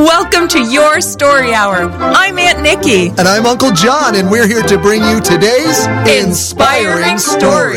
Welcome to Your Story Hour. I'm Aunt Nikki. And I'm Uncle John, and we're here to bring you today's Inspiring Story.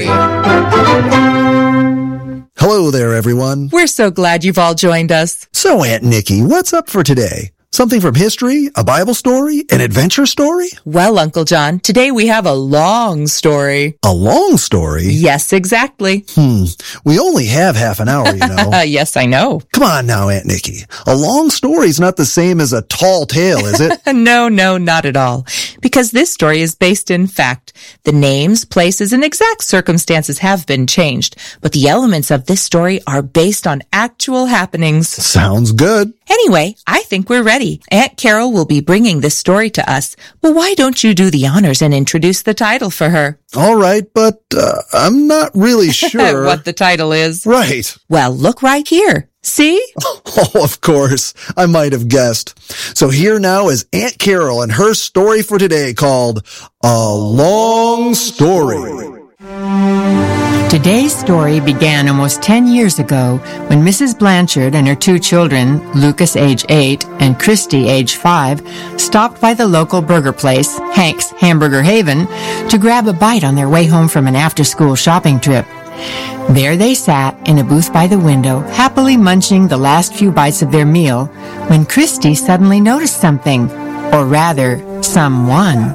Hello there, everyone. We're so glad you've all joined us. So, Aunt Nikki, what's up for today? Something from history, a Bible story, an adventure story? Well, Uncle John, today we have a long story. A long story? Yes, exactly. We only have half an hour, you know. Yes, I know. Come on now, Aunt Nikki. A long story's not the same as a tall tale, is it? No, not at all. Because this story is based in fact. The names, places, and exact circumstances have been changed, but the elements of this story are based on actual happenings. Sounds good. Anyway, I think we're ready. Aunt Carol will be bringing this story to us. But why don't you do the honors and introduce the title for her? All right, but I'm not really sure what the title is. Right. Well, look right here. See? Oh, of course. I might have guessed. So here now is Aunt Carol and her story for today called A Long Story. Today's story began almost 10 years ago when Mrs. Blanchard and her two children, Lucas age 8 and Christy age 5, stopped by the local burger place, Hank's Hamburger Haven, to grab a bite on their way home from an after-school shopping trip. There they sat in a booth by the window, happily munching the last few bites of their meal, when Christy suddenly noticed something, or rather, someone.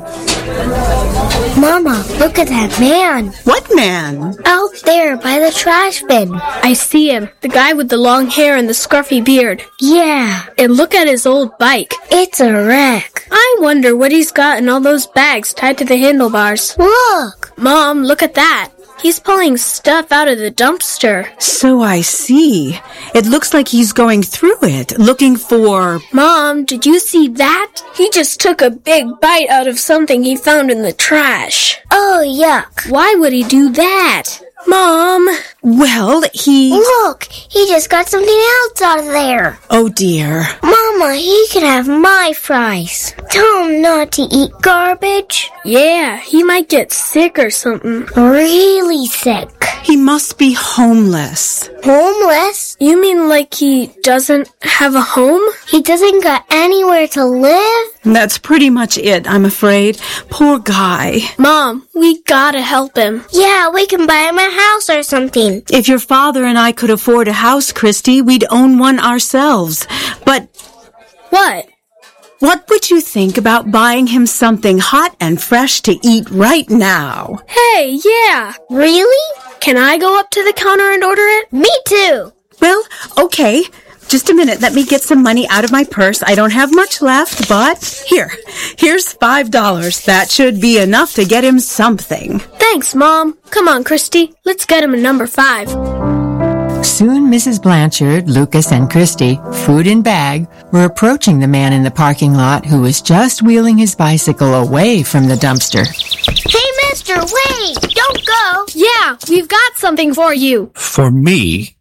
Mama, look at that man. What man? Out there by the trash bin. I see him. The guy with the long hair and the scruffy beard. Yeah. And look at his old bike. It's a wreck. I wonder what he's got in all those bags tied to the handlebars. Look. Mom, look at that. He's pulling stuff out of the dumpster. So I see. It looks like he's going through it, looking for... Mom, did you see that? He just took a big bite out of something he found in the trash. Oh, yuck. Why would he do that? Mom! Well, Look, he just got something else out of there. Oh, dear. Mama, he can have my fries. Tell him not to eat garbage. Yeah, he might get sick or something. Really sick. He must be homeless. Homeless? You mean like he doesn't have a home? He doesn't got anywhere to live? That's pretty much it, I'm afraid. Poor guy. Mom, we gotta help him. Yeah, we can buy him a house or something. If your father and I could afford a house, Christy, we'd own one ourselves. But... What? What would you think about buying him something hot and fresh to eat right now? Hey, yeah. Really? Can I go up to the counter and order it? Me too. Well, okay. Just a minute. Let me get some money out of my purse. I don't have much left, but here's $5. That should be enough to get him something. Thanks, Mom. Come on, Christy. Let's get him a number 5. Soon Mrs. Blanchard, Lucas, and Christy, food in bag, were approaching the man in the parking lot who was just wheeling his bicycle away from the dumpster. Hey, mister, wait! Don't go! Yeah, we've got something for you. For me?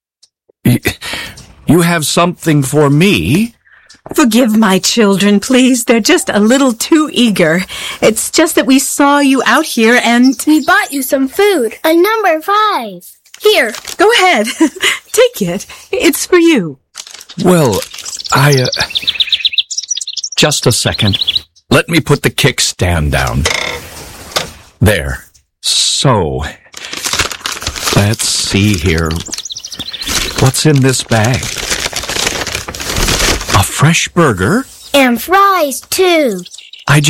You have something for me? Forgive my children, please. They're just a little too eager. It's just that we saw you out here and... We bought you some food. A number 5. Here. Go ahead. Take it. It's for you. Well, just a second. Let me put the kickstand down. There. So, let's see here. What's in this bag? A fresh burger? And fries, too. I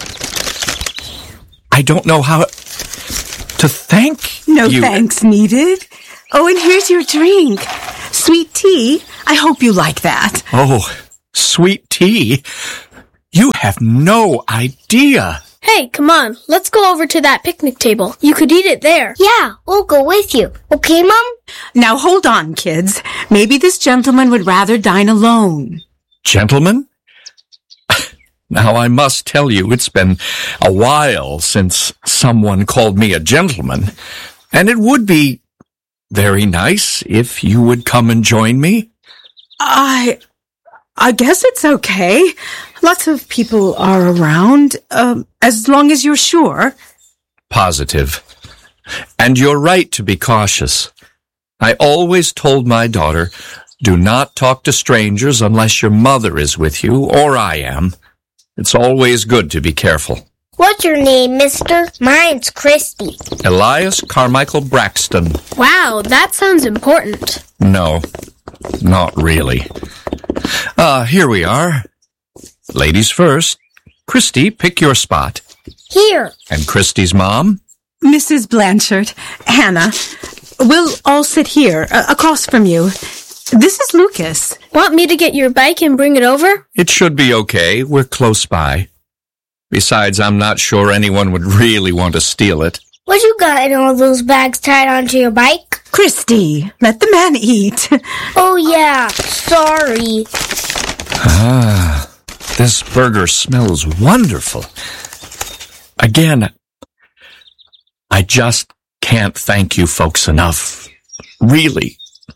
don't know how to thank No you. thanks needed. Oh, and here's your drink. Sweet tea. I hope you like that. Oh, sweet tea? You have no idea. Hey, come on. Let's go over to that picnic table. You could eat it there. Yeah, we'll go with you. Okay, Mom? Now hold on, kids. Maybe this gentleman would rather dine alone. Gentlemen? Now, I must tell you, it's been a while since someone called me a gentleman, and it would be very nice if you would come and join me. I guess it's okay. Lots of people are around, as long as you're sure. Positive. And you're right to be cautious. I always told my daughter, Do not talk to strangers unless your mother is with you, or I am. It's always good to be careful. What's your name, mister? Mine's Christy. Elias Carmichael Braxton. Wow, that sounds important. No, not really. Here we are. Ladies first. Christy, pick your spot. Here. And Christy's mom? Mrs. Blanchard, Hannah, we'll all sit here, across from you. This is Lucas. Want me to get your bike and bring it over? It should be okay. We're close by. Besides, I'm not sure anyone would really want to steal it. What you got in all those bags tied onto your bike? Christy, let the man eat. Oh, yeah. Sorry. This burger smells wonderful. Again, I just can't thank you folks enough. Really.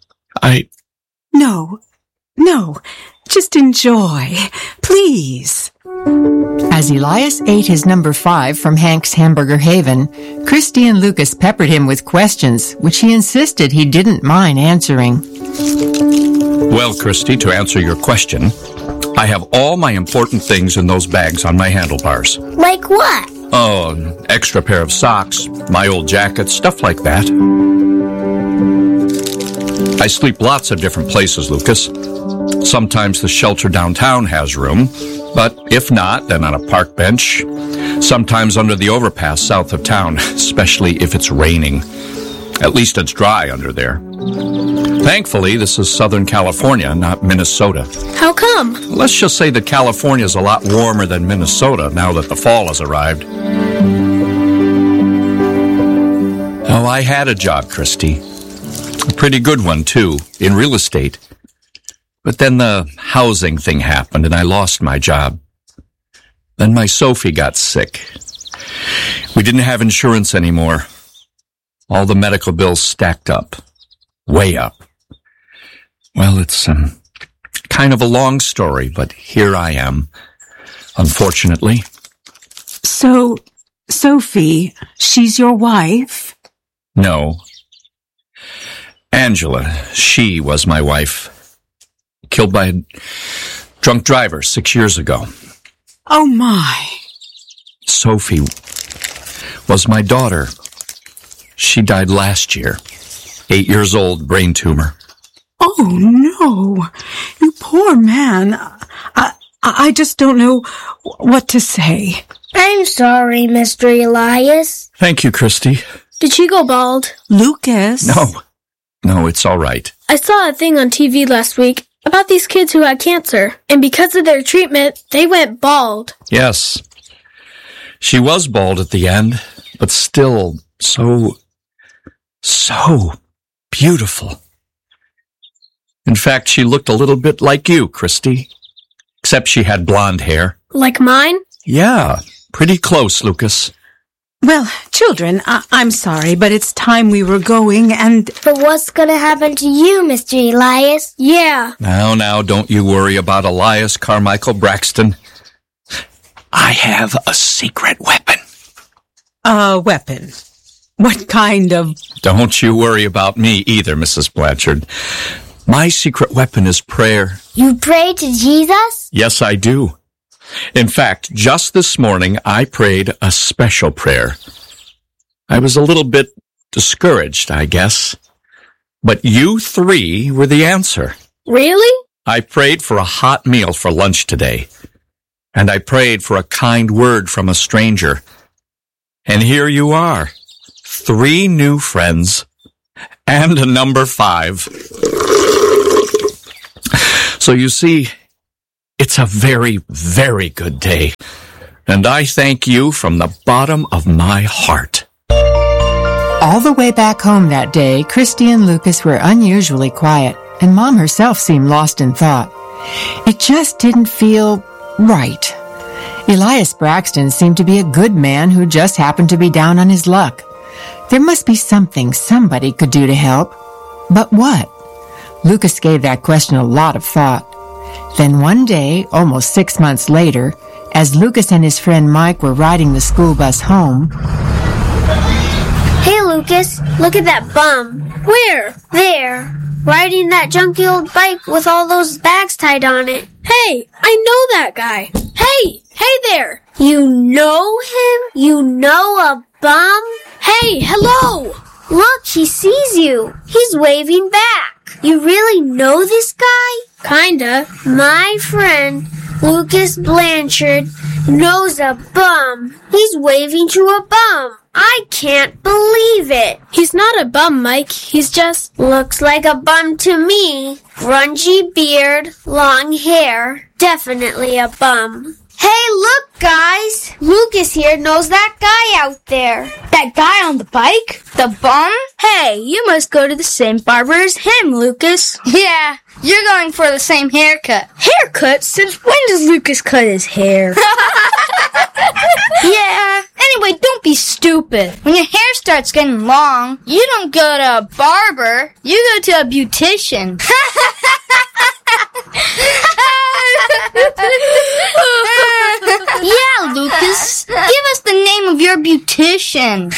No, just enjoy, please. As Elias ate his number 5 from Hank's Hamburger Haven, Christy and Lucas peppered him with questions, which he insisted he didn't mind answering. Well, Christy, to answer your question, I have all my important things in those bags on my handlebars. Like what? Oh, an extra pair of socks, my old jacket, stuff like that. I sleep lots of different places, Lucas. Sometimes the shelter downtown has room, but if not, then on a park bench. Sometimes under the overpass south of town, especially if it's raining. At least it's dry under there. Thankfully, this is Southern California, not Minnesota. How come? Let's just say that California is a lot warmer than Minnesota now that the fall has arrived. Oh, I had a job, Christy. A pretty good one, too, in real estate. But then the housing thing happened and I lost my job. Then my Sophie got sick. We didn't have insurance anymore. All the medical bills stacked up. Way up. Well, it's kind of a long story, but here I am, unfortunately. So, Sophie, she's your wife? No. Angela, she was my wife. Killed by a drunk driver 6 years ago. Oh, my. Sophie was my daughter. She died last year. 8 years old, brain tumor. Oh, no. You poor man. I just don't know what to say. I'm sorry, Mr. Elias. Thank you, Christy. Did she go bald? Lucas? No, it's all right. I saw a thing on TV last week about these kids who had cancer, and because of their treatment, they went bald. Yes. She was bald at the end, but still so beautiful. In fact, she looked a little bit like you, Christy. Except she had blonde hair. Like mine? Yeah, pretty close, Lucas. Well, children, I'm sorry, but it's time we were going, and... But what's gonna happen to you, Mr. Elias? Yeah. Now, don't you worry about Elias Carmichael Braxton. I have a secret weapon. A weapon? What kind of... Don't you worry about me either, Mrs. Blanchard. My secret weapon is prayer. You pray to Jesus? Yes, I do. In fact, just this morning, I prayed a special prayer. I was a little bit discouraged, I guess. But you 3 were the answer. Really? I prayed for a hot meal for lunch today. And I prayed for a kind word from a stranger. And here you are. 3 new friends. And a number 5. So you see... It's a very, very good day, and I thank you from the bottom of my heart. All the way back home that day, Christy and Lucas were unusually quiet, and Mom herself seemed lost in thought. It just didn't feel right. Elias Braxton seemed to be a good man who just happened to be down on his luck. There must be something somebody could do to help. But what? Lucas gave that question a lot of thought. Then one day, almost 6 months later, as Lucas and his friend Mike were riding the school bus home... Hey, Lucas, look at that bum. Where? There. riding that junky old bike with all those bags tied on it. Hey, I know that guy. Hey there. You know him? You know a bum? Hey, hello. Look, he sees you. He's waving back. You really know this guy? Kinda. My friend, Lucas Blanchard, knows a bum. He's waving to a bum. I can't believe it. He's not a bum, Mike. He's just... Looks like a bum to me. Grungy beard, long hair. Definitely a bum. Hey, look, guys. Lucas here knows that guy out there. That guy on the bike? The bum? Hey, you must go to the same barber as him, Lucas. Yeah, you're going for the same haircut. Haircut? Since when does Lucas cut his hair? Yeah. Anyway, don't be stupid. When your hair starts getting long, you don't go to a barber. You go to a beautician. Yeah, Lucas. Give us the name of your beautician.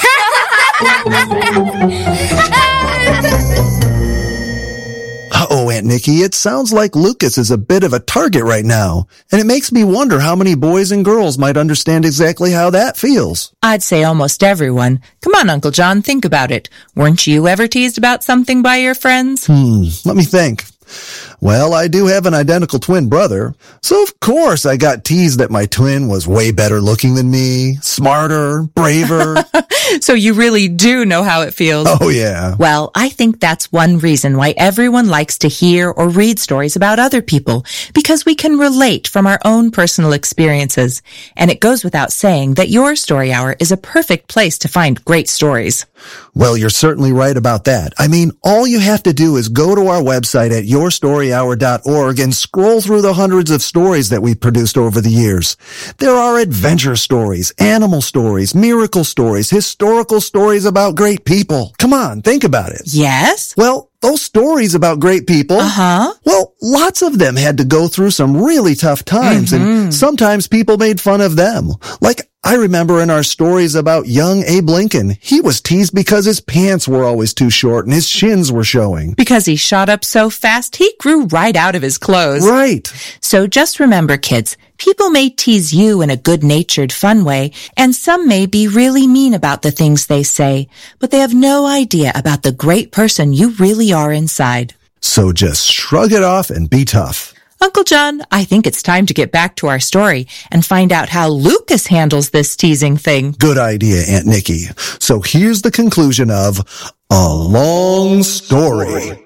Uh-oh, Aunt Nikki, it sounds like Lucas is a bit of a target right now, and it makes me wonder how many boys and girls might understand exactly how that feels. I'd say almost everyone. Come on, Uncle John, think about it. Weren't you ever teased about something by your friends? Let me think. Well, I do have an identical twin brother, so of course I got teased that my twin was way better looking than me, smarter, braver. So you really do know how it feels. Oh, yeah. Well, I think that's one reason why everyone likes to hear or read stories about other people, because we can relate from our own personal experiences. And it goes without saying that your story hour is a perfect place to find great stories. Well, you're certainly right about that. I mean, all you have to do is go to our website at yourstoryhour.org and scroll through the hundreds of stories that we've produced over the years. There are adventure stories, animal stories, miracle stories, historical stories about great people. Come on, think about it. Yes? Well, those stories about great people, well, lots of them had to go through some really tough times, and sometimes people made fun of them. Like, I remember in our stories about young Abe Lincoln, he was teased because his pants were always too short and his shins were showing. Because he shot up so fast, he grew right out of his clothes. Right. So just remember, kids, people may tease you in a good-natured, fun way, and some may be really mean about the things they say, but they have no idea about the great person you really are inside. So just shrug it off and be tough. Uncle John, I think it's time to get back to our story and find out how Lucas handles this teasing thing. Good idea, Aunt Nikki. So here's the conclusion of A Long Story.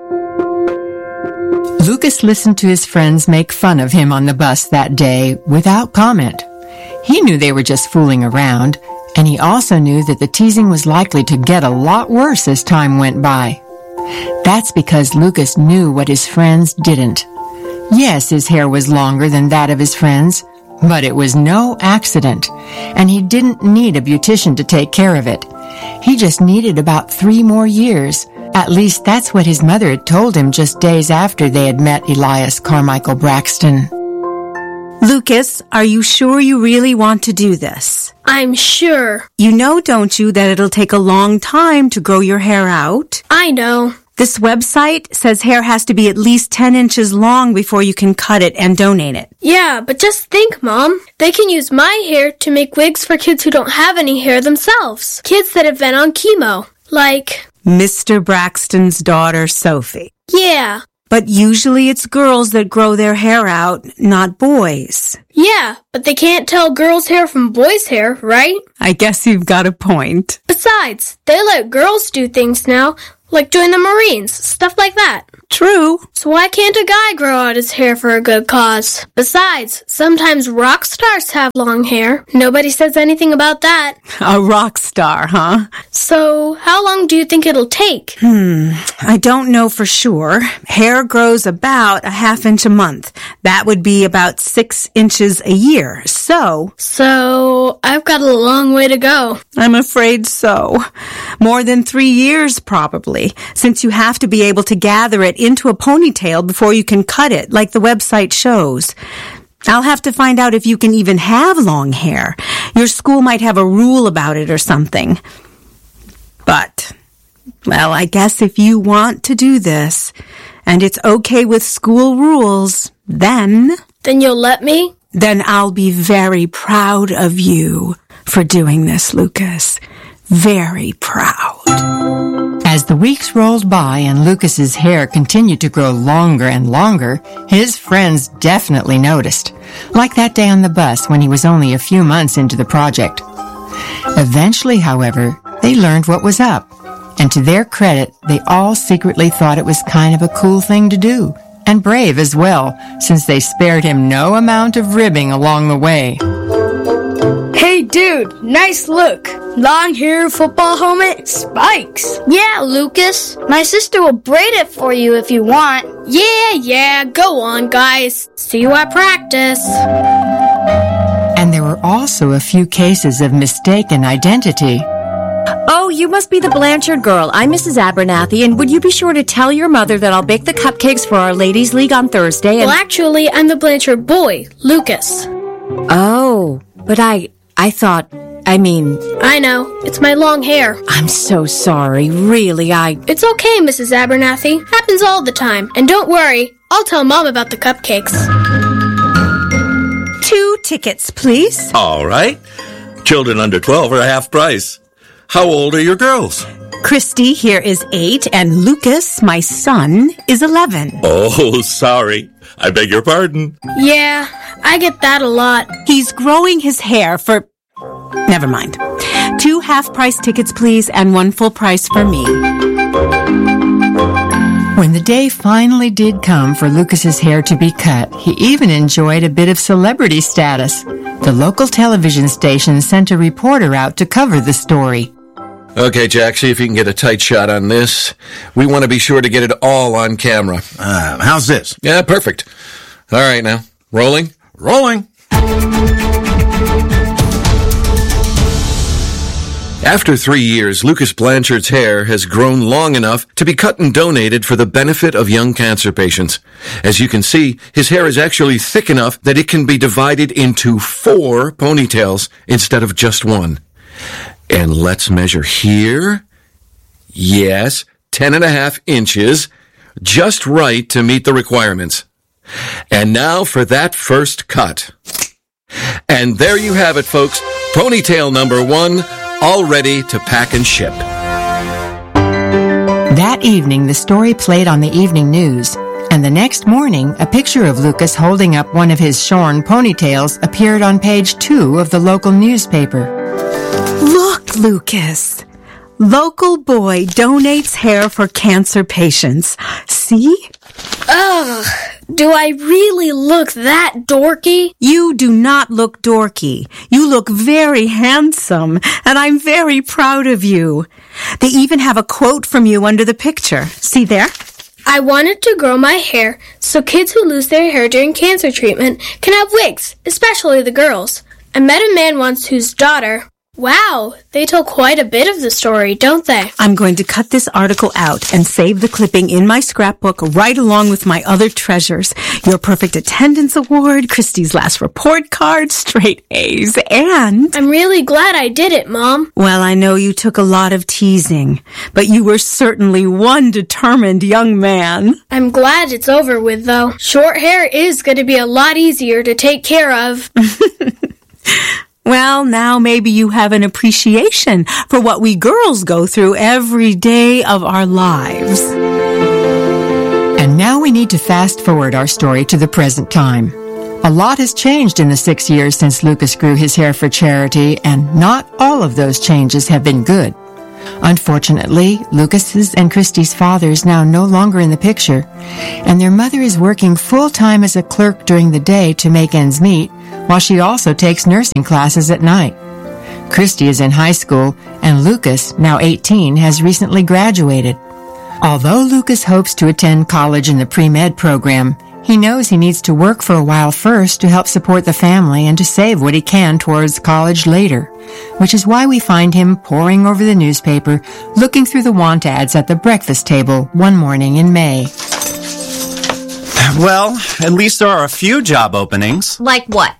Lucas listened to his friends make fun of him on the bus that day without comment. He knew they were just fooling around, and he also knew that the teasing was likely to get a lot worse as time went by. That's because Lucas knew what his friends didn't. Yes, his hair was longer than that of his friends, but it was no accident, and he didn't need a beautician to take care of it. He just needed about 3 more years. At least that's what his mother had told him just days after they had met Elias Carmichael Braxton. Lucas, are you sure you really want to do this? I'm sure. You know, don't you, that it'll take a long time to grow your hair out? I know. This website says hair has to be at least 10 inches long before you can cut it and donate it. Yeah, but just think, Mom. They can use my hair to make wigs for kids who don't have any hair themselves. Kids that have been on chemo. Like Mr. Braxton's daughter, Sophie. Yeah. But usually it's girls that grow their hair out, not boys. Yeah, but they can't tell girls' hair from boys' hair, right? I guess you've got a point. Besides, they let girls do things now, like join the Marines, stuff like that. True. So why can't a guy grow out his hair for a good cause? Besides, sometimes rock stars have long hair. Nobody says anything about that. A rock star, huh? So, how long do you think it'll take? I don't know for sure. Hair grows about a ½ inch a month. That would be about 6 inches a year. So, I've got a long way to go. I'm afraid so. More than 3 years, probably, since you have to be able to gather it into a ponytail before you can cut it, like the website shows. I'll have to find out if you can even have long hair. Your school might have a rule about it or something. But Well, I guess if you want to do this, and it's okay with school rules, then you'll let me? Then I'll be very proud of you for doing this, Lucas. Very proud. As the weeks rolled by and Lucas's hair continued to grow longer and longer, his friends definitely noticed. Like that day on the bus when he was only a few months into the project. Eventually, however, they learned what was up. And to their credit, they all secretly thought it was kind of a cool thing to do. And brave as well, since they spared him no amount of ribbing along the way. Hey, dude, nice look. Long hair, football helmet, spikes. Yeah, Lucas. My sister will braid it for you if you want. Yeah, go on, guys. See you at practice. And there were also a few cases of mistaken identity. Oh, you must be the Blanchard girl. I'm Mrs. Abernathy, and would you be sure to tell your mother that I'll bake the cupcakes for our Ladies' League on Thursday? Well, actually, I'm the Blanchard boy, Lucas. Oh, but I thought, I know. It's my long hair. I'm so sorry. Really, It's okay, Mrs. Abernathy. Happens all the time. And don't worry, I'll tell Mom about the cupcakes. 2 tickets, please. All right. Children under 12 are half price. How old are your girls? Christy here is 8, and Lucas, my son, is 11. Oh, sorry. I beg your pardon. Yeah, I get that a lot. He's growing his hair for... Never mind. 2 half-price tickets, please, and 1 full price for me. When the day finally did come for Lucas's hair to be cut, he even enjoyed a bit of celebrity status. The local television station sent a reporter out to cover the story. Okay, Jack, see if you can get a tight shot on this. We want to be sure to get it all on camera. How's this? Yeah, perfect. All right, now. Rolling? Rolling. After 3 years, Lucas Blanchard's hair has grown long enough to be cut and donated for the benefit of young cancer patients. As you can see, his hair is actually thick enough that it can be divided into 4 ponytails instead of just 1. And let's measure here. Yes, 10.5 inches. Just right to meet the requirements. And now for that first cut. And there you have it, folks. Ponytail number 1, all ready to pack and ship. That evening, the story played on the evening news. And the next morning, a picture of Lucas holding up one of his shorn ponytails appeared on page 2 of the local newspaper. Look, Lucas. Local boy donates hair for cancer patients. See? Ugh, do I really look that dorky? You do not look dorky. You look very handsome, and I'm very proud of you. They even have a quote from you under the picture. See there? I wanted to grow my hair so kids who lose their hair during cancer treatment can have wigs, especially the girls. I met a man once whose daughter... Wow, they tell quite a bit of the story, don't they? I'm going to cut this article out and save the clipping in my scrapbook right along with my other treasures. Your perfect attendance award, Christy's last report card, straight A's, and... I'm really glad I did it, Mom. Well, I know you took a lot of teasing, but you were certainly one determined young man. I'm glad it's over with, though. Short hair is going to be a lot easier to take care of. Well, now maybe you have an appreciation for what we girls go through every day of our lives. And now we need to fast forward our story to the present time. A lot has changed in the 6 years since Lucas grew his hair for charity, and not all of those changes have been good. Unfortunately, Lucas's and Christy's father is now no longer in the picture, and their mother is working full-time as a clerk during the day to make ends meet, while she also takes nursing classes at night. Christy is in high school, and Lucas, now 18, has recently graduated. Although Lucas hopes to attend college in the pre-med program, he knows he needs to work for a while first to help support the family and to save what he can towards college later, which is why we find him poring over the newspaper, looking through the want ads at the breakfast table one morning in May. Well, at least there are a few job openings. Like what?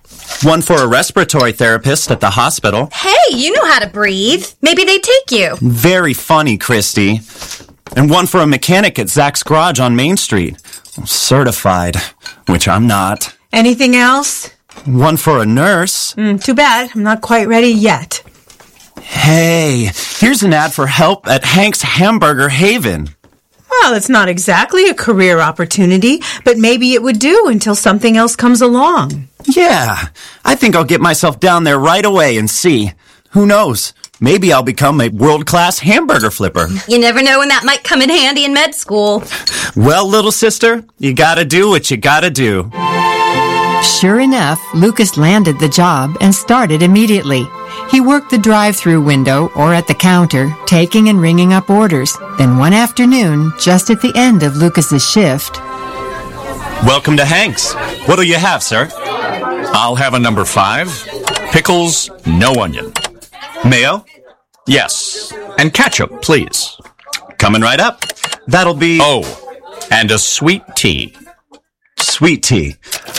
One for a respiratory therapist at the hospital. Hey, you know how to breathe. Maybe they take you. Very funny, Christy. And one for a mechanic at Zach's Garage on Main Street. Certified, which I'm not. Anything else? One for a nurse. Too bad. I'm not quite ready yet. Hey, here's an ad for help at Hank's Hamburger Haven. Well, it's not exactly a career opportunity, but maybe it would do until something else comes along. Yeah, I think I'll get myself down there right away and see. Who knows? Maybe I'll become a world-class hamburger flipper. You never know when that might come in handy in med school. Well, little sister, you gotta do what you gotta do. Sure enough, Lucas landed the job and started immediately. He worked the drive-through window or at the counter, taking and ringing up orders. Then one afternoon, just at the end of Lucas's shift... Welcome to Hank's. What'll you have, sir? I'll have a number 5. Pickles, no onion. Mayo? Yes. And ketchup, please. Coming right up. That'll be... Oh, and a sweet tea. Sweet tea.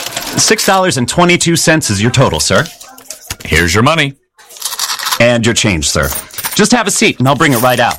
$6.22 is your total, sir. Here's your money. And your change, sir. Just have a seat, and I'll bring it right out.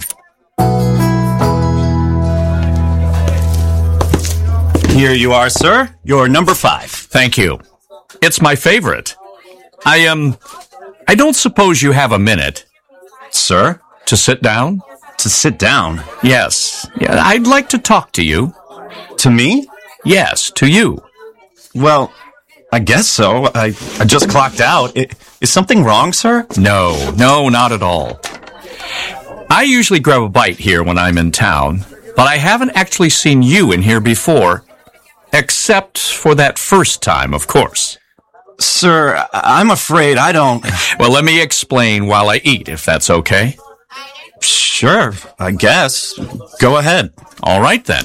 Here you are, sir. Your number 5. Thank you. It's my favorite. I don't suppose you have a minute. Sir? To sit down? To sit down? Yes. Yeah, I'd like to talk to you. To me? Yes, to you. Well, I guess so. I just clocked out. Is something wrong, sir? No, not at all. I usually grab a bite here when I'm in town, but I haven't actually seen you in here before, except for that first time, of course. Sir, I'm afraid I don't... Well, let me explain while I eat, if that's okay. Sure, I guess. Go ahead. All right, then.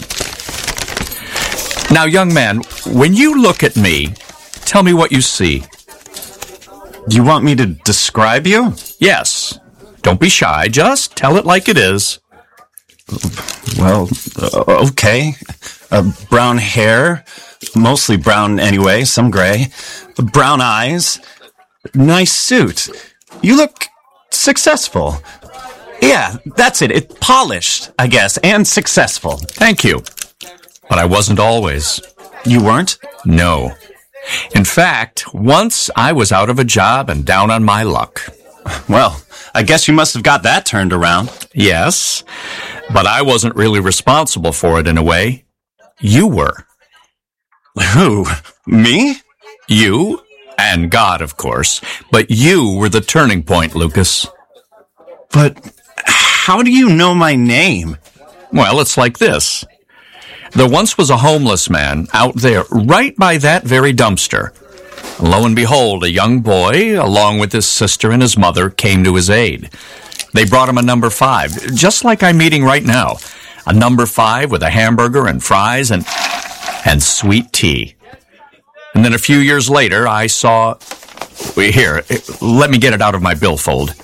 Now, young man, when you look at me, tell me what you see. You want me to describe you? Yes. Don't be shy. Just tell it like it is. Well, okay. Brown hair. Mostly brown anyway, some gray. Brown eyes. Nice suit. You look successful. Yeah, that's it. It's polished, I guess, and successful. Thank you. But I wasn't always. You weren't? No. In fact, once I was out of a job and down on my luck. Well, I guess you must have got that turned around. Yes, but I wasn't really responsible for it in a way. You were. Who? Me? You, and God, of course. But you were the turning point, Lucas. But how do you know my name? Well, it's like this. There once was a homeless man out there, right by that very dumpster. Lo and behold, a young boy, along with his sister and his mother, came to his aid. They brought him a number 5, just like I'm eating right now. A number 5 with a hamburger and fries and sweet tea. And then a few years later, I saw... Here, let me get it out of my billfold.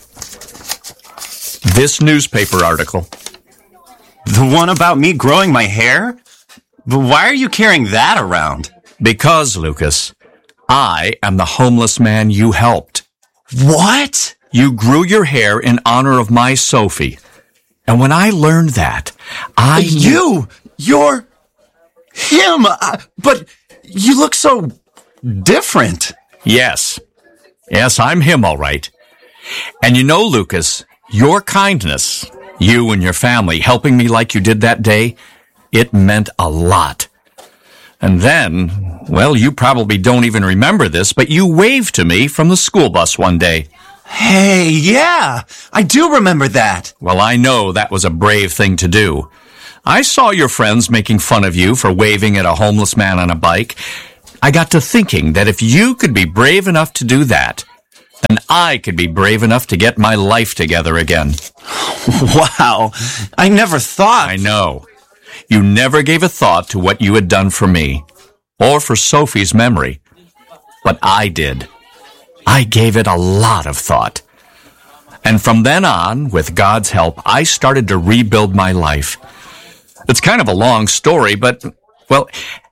This newspaper article. The one about me growing my hair? But why are you carrying that around? Because, Lucas, I am the homeless man you helped. What? You grew your hair in honor of my Sophie. And when I learned that, You're him! But you look so different. Yes, I'm him, all right. And you know, Lucas, your kindness, you and your family helping me like you did that day, it meant a lot. And then, well, you probably don't even remember this, but you waved to me from the school bus one day. Hey, yeah, I do remember that. Well, I know that was a brave thing to do. I saw your friends making fun of you for waving at a homeless man on a bike. I got to thinking that if you could be brave enough to do that, then I could be brave enough to get my life together again. Wow, I never thought. I know. You never gave a thought to what you had done for me, or for Sophie's memory. But I did. I gave it a lot of thought. And from then on, with God's help, I started to rebuild my life. It's kind of a long story, but, well,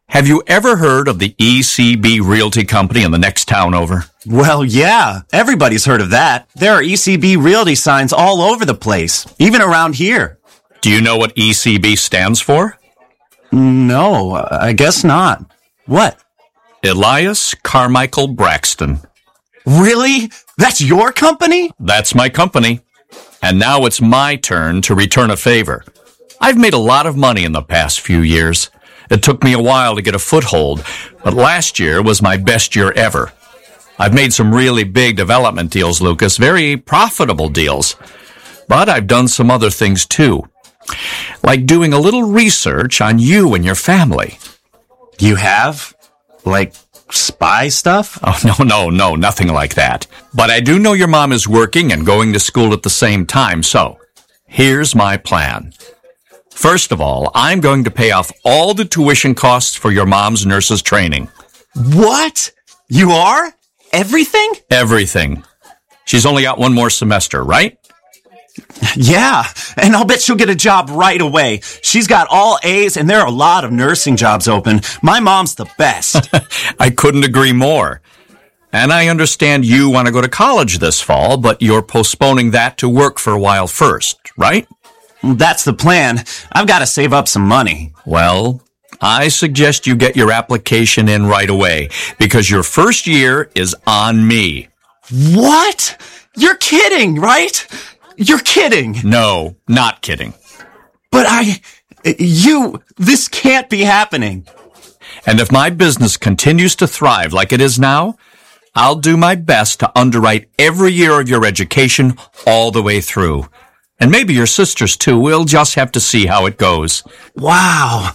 Have you ever heard of the ECB Realty Company in the next town over? Well, yeah. Everybody's heard of that. There are ECB Realty signs all over the place, even around here. Do you know what ECB stands for? No, I guess not. What? Elias Carmichael Braxton. Really? That's your company? That's my company. And now it's my turn to return a favor. I've made a lot of money in the past few years. It took me a while to get a foothold, but last year was my best year ever. I've made some really big development deals, Lucas, very profitable deals. But I've done some other things too, like doing a little research on you and your family. You have? Like spy stuff? Oh, no, nothing like that. But I do know your mom is working and going to school at the same time, so here's my plan. First of all, I'm going to pay off all the tuition costs for your mom's nurse's training. What? You are? Everything? Everything. She's only got one more semester, right? Yeah, and I'll bet she'll get a job right away. She's got all A's, and there are a lot of nursing jobs open. My mom's the best. I couldn't agree more. And I understand you want to go to college this fall, but you're postponing that to work for a while first, right? That's the plan. I've got to save up some money. Well, I suggest you get your application in right away, because your first year is on me. What? You're kidding, right? You're kidding. No, not kidding. But this can't be happening. And if my business continues to thrive like it is now, I'll do my best to underwrite every year of your education all the way through. And maybe your sisters too. We'll just have to see how it goes. Wow.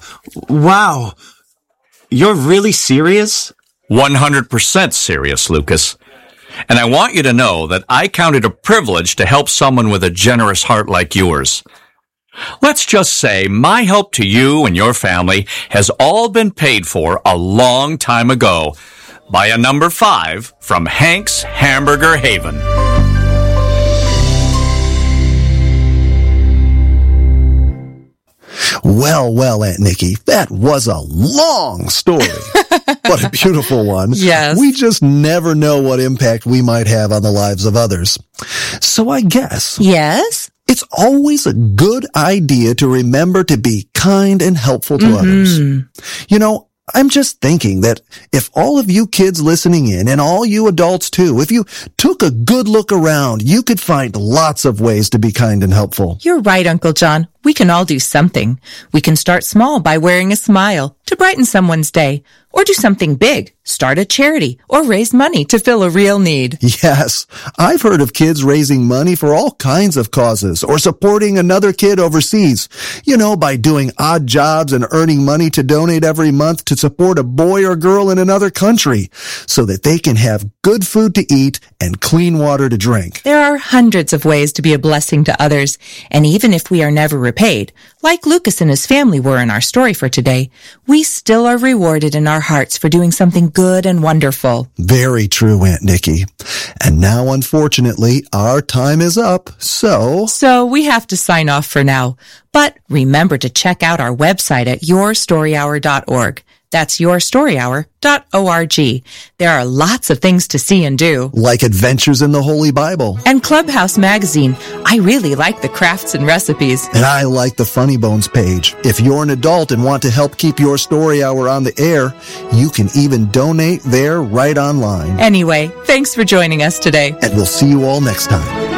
You're really serious? 100% serious, Lucas. And I want you to know that I count it a privilege to help someone with a generous heart like yours. Let's just say my help to you and your family has all been paid for a long time ago by a number 5 from Hank's Hamburger Haven. Well, Aunt Nikki, that was a long story. What a beautiful one. Yes. We just never know what impact we might have on the lives of others. So I guess. Yes? It's always a good idea to remember to be kind and helpful to others. You know, I'm just thinking that if all of you kids listening in, and all you adults too, if you took a good look around, you could find lots of ways to be kind and helpful. You're right, Uncle John. We can all do something. We can start small by wearing a smile to brighten someone's day, or do something big, start a charity, or raise money to fill a real need. Yes, I've heard of kids raising money for all kinds of causes, or supporting another kid overseas, you know, by doing odd jobs and earning money to donate every month to support a boy or girl in another country, so that they can have good food to eat and clean water to drink. There are hundreds of ways to be a blessing to others, and even if we are never repaid, like Lucas and his family were in our story for today, we still are rewarded in our hearts for doing something good and wonderful. Very true, Aunt Nikki. And now, unfortunately, our time is up, so we have to sign off for now. But remember to check out our website at yourstoryhour.org. That's yourstoryhour.org. There are lots of things to see and do. Like Adventures in the Holy Bible. And Clubhouse Magazine. I really like the crafts and recipes. And I like the Funny Bones page. If you're an adult and want to help keep Your Story Hour on the air, you can even donate there right online. Anyway, thanks for joining us today. And we'll see you all next time.